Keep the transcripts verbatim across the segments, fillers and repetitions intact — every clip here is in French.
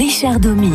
Richard Domy.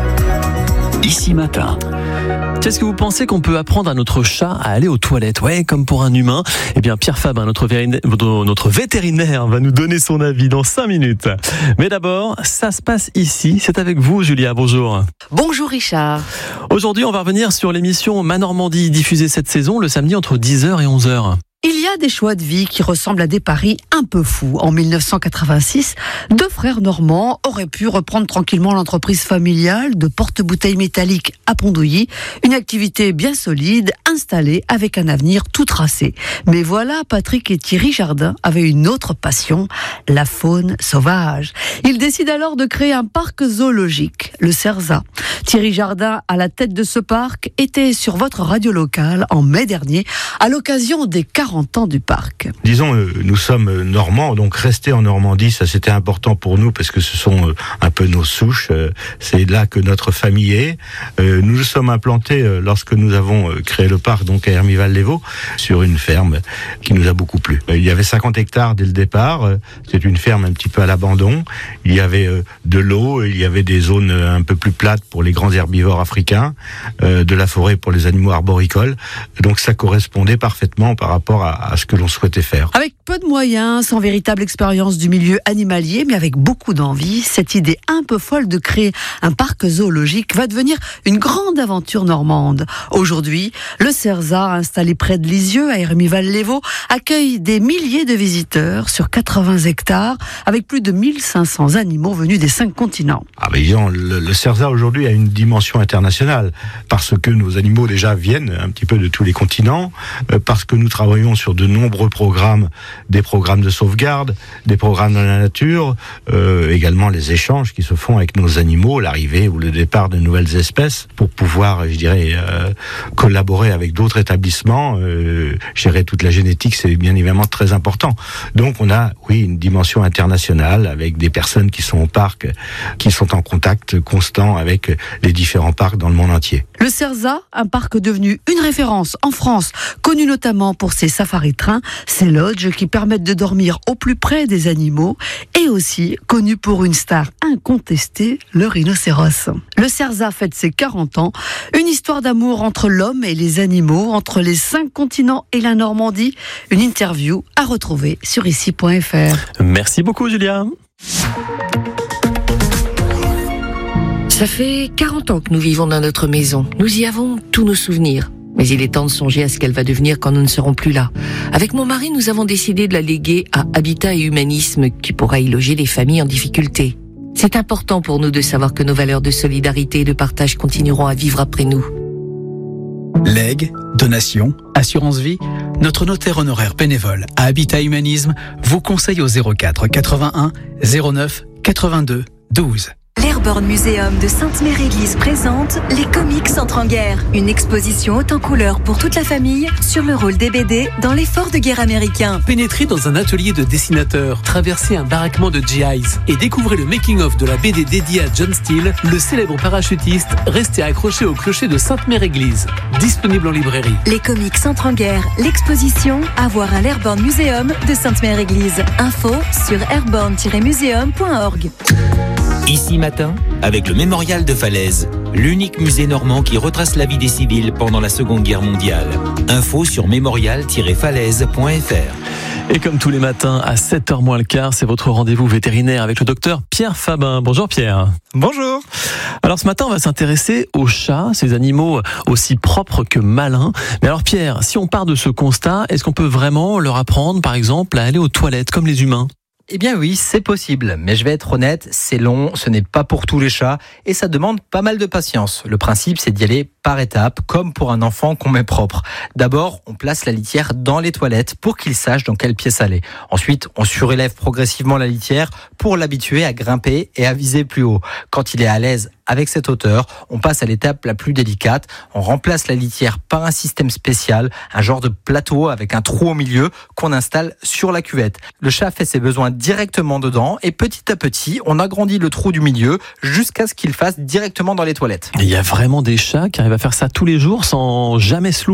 Ici Matin. Est-ce que vous pensez qu'on peut apprendre à notre chat à aller aux toilettes? Ouais, comme pour un humain. Eh bien, Pierre Fabin, notre vétérinaire, notre vétérinaire, va nous donner son avis dans cinq minutes. Mais d'abord, ça se passe ici. C'est avec vous, Julia. Bonjour. Bonjour, Richard. Aujourd'hui, on va revenir sur l'émission Ma Normandie, diffusée cette saison le samedi entre dix heures et onze heures. Il y a des choix de vie qui ressemblent à des paris un peu fous. En dix-neuf cent quatre-vingt-six, deux frères normands auraient pu reprendre tranquillement l'entreprise familiale de porte-bouteilles métalliques à Pondouilly, une activité bien solide, installée avec un avenir tout tracé. Mais voilà, Patrick et Thierry Jardin avaient une autre passion, la faune sauvage. Ils décident alors de créer un parc zoologique, le Cerza. Thierry Jardin, à la tête de ce parc, était sur votre radio locale en mai dernier, à l'occasion des quarante ans du parc. Disons, euh, nous sommes normands, donc rester en Normandie, ça c'était important pour nous parce que ce sont euh, un peu nos souches, euh, c'est là que notre famille est. Euh, nous nous sommes implantés euh, lorsque nous avons euh, créé le parc, donc à Hermival-les-Vaux, sur une ferme qui nous a beaucoup plu. Euh, il y avait cinquante hectares dès le départ, euh, c'est une ferme un petit peu à l'abandon, il y avait euh, de l'eau, il y avait des zones euh, un peu plus plates pour les grands herbivores africains, euh, de la forêt pour les animaux arboricoles, donc ça correspondait parfaitement par rapport à à ce que l'on souhaitait faire. Avec peu de moyens, sans véritable expérience du milieu animalier, mais avec beaucoup d'envie, cette idée un peu folle de créer un parc zoologique va devenir une grande aventure normande. Aujourd'hui, le Cerza, installé près de Lisieux, à Hermival-les-Vaux, accueille des milliers de visiteurs sur quatre-vingts hectares, avec plus de mille cinq cents animaux venus des cinq continents. Ah ben disons, le, le Cerza aujourd'hui a une dimension internationale, parce que nos animaux déjà viennent un petit peu de tous les continents, euh, parce que nous travaillons sur de nombreux programmes, des programmes de sauvegarde, des programmes dans la nature, euh, également les échanges qui se font avec nos animaux, l'arrivée ou le départ de nouvelles espèces, pour pouvoir, je dirais, euh, collaborer avec d'autres établissements, euh, gérer toute la génétique, c'est bien évidemment très important. Donc on a, oui, une dimension internationale avec des personnes qui sont au parc, qui sont en contact constant avec les différents parcs dans le monde entier. Le Cerza, un parc devenu une référence en France, connu notamment pour ses safari-trains, ses lodges qui permettent de dormir au plus près des animaux, et aussi connu pour une star incontestée, le rhinocéros. Le Cerza fête ses quarante ans, une histoire d'amour entre l'homme et les animaux, entre les cinq continents et la Normandie, une interview à retrouver sur ici point f r. Merci beaucoup, Julia. Ça fait quarante ans que nous vivons dans notre maison. Nous y avons tous nos souvenirs. Mais il est temps de songer à ce qu'elle va devenir quand nous ne serons plus là. Avec mon mari, nous avons décidé de la léguer à Habitat et Humanisme, qui pourra y loger les familles en difficulté. C'est important pour nous de savoir que nos valeurs de solidarité et de partage continueront à vivre après nous. Legs, donations, assurance vie, notre notaire honoraire bénévole à Habitat Humanisme vous conseille au zéro quatre quatre-vingt-un zéro neuf quatre-vingt-deux douze. L'Airborne Museum de Sainte-Mère-Église présente Les Comics entrent en guerre. Une exposition haute en couleurs pour toute la famille sur le rôle des B D dans l'effort de guerre américain. Pénétrez dans un atelier de dessinateur, traversez un baraquement de G Is et découvrez le making-of de la B D dédiée à John Steele, le célèbre parachutiste resté accroché au clocher de Sainte-Mère-Église. Disponible en librairie. Les Comics entrent en guerre. L'exposition à voir à l'Airborne Museum de Sainte-Mère-Église. Info sur airborne tiret museum point org. Ici Matin, avec le Mémorial de Falaise, l'unique musée normand qui retrace la vie des civils pendant la Seconde Guerre mondiale. Info sur mémorial tiret falaise point f r. Et comme tous les matins, à sept heures moins le quart, c'est votre rendez-vous vétérinaire avec le docteur Pierre Fabin. Bonjour Pierre. Bonjour. Alors ce matin, on va s'intéresser aux chats, ces animaux aussi propres que malins. Mais alors Pierre, si on part de ce constat, est-ce qu'on peut vraiment leur apprendre, par exemple, à aller aux toilettes comme les humains ? Eh bien oui, c'est possible, mais je vais être honnête, c'est long, ce n'est pas pour tous les chats et ça demande pas mal de patience. Le principe, c'est d'y aller par étapes, comme pour un enfant qu'on met propre. D'abord, on place la litière dans les toilettes pour qu'il sache dans quelle pièce aller. Ensuite, on surélève progressivement la litière pour l'habituer à grimper et à viser plus haut. Quand il est à l'aise avec cette hauteur, on passe à l'étape la plus délicate. On remplace la litière par un système spécial, un genre de plateau avec un trou au milieu qu'on installe sur la cuvette. Le chat fait ses besoins directement dedans et petit à petit, on agrandit le trou du milieu jusqu'à ce qu'il fasse directement dans les toilettes. Il y a vraiment des chats qui arrivent à faire ça tous les jours sans jamais se louper ?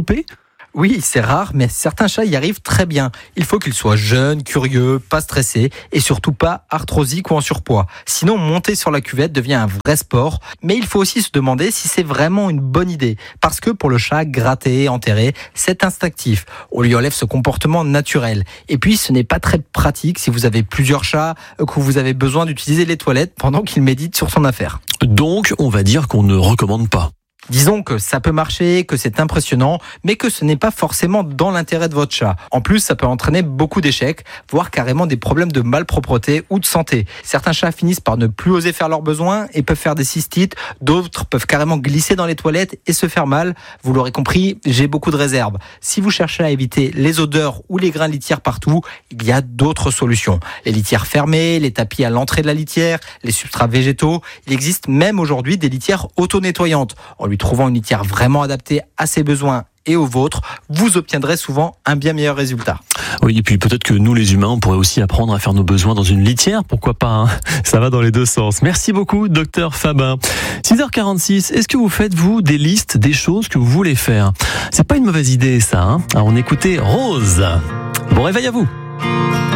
Oui, c'est rare, mais certains chats y arrivent très bien. Il faut qu'ils soient jeunes, curieux, pas stressés et surtout pas arthrosiques ou en surpoids. Sinon, monter sur la cuvette devient un vrai sport. Mais il faut aussi se demander si c'est vraiment une bonne idée. Parce que pour le chat, gratter, enterrer, c'est instinctif. On lui enlève ce comportement naturel. Et puis, ce n'est pas très pratique si vous avez plusieurs chats, que vous avez besoin d'utiliser les toilettes pendant qu'il médite sur son affaire. Donc, on va dire qu'on ne recommande pas. Disons que ça peut marcher, que c'est impressionnant, mais que ce n'est pas forcément dans l'intérêt de votre chat. En plus, ça peut entraîner beaucoup d'échecs, voire carrément des problèmes de malpropreté ou de santé. Certains chats finissent par ne plus oser faire leurs besoins et peuvent faire des cystites. D'autres peuvent carrément glisser dans les toilettes et se faire mal. Vous l'aurez compris, j'ai beaucoup de réserves. Si vous cherchez à éviter les odeurs ou les grains de litière partout, il y a d'autres solutions. Les litières fermées, les tapis à l'entrée de la litière, les substrats végétaux. Il existe même aujourd'hui des litières auto-nettoyantes. En lui trouvant une litière vraiment adaptée à ses besoins et aux vôtres, vous obtiendrez souvent un bien meilleur résultat. Oui, et puis peut-être que nous, les humains, on pourrait aussi apprendre à faire nos besoins dans une litière. Pourquoi pas, hein ? Ça va dans les deux sens. Merci beaucoup, docteur Fabin. six heures quarante-six, est-ce que vous faites, vous, des listes des choses que vous voulez faire ? C'est pas une mauvaise idée, ça. Hein ? Alors, on écoutait Rose. Bon réveil à vous.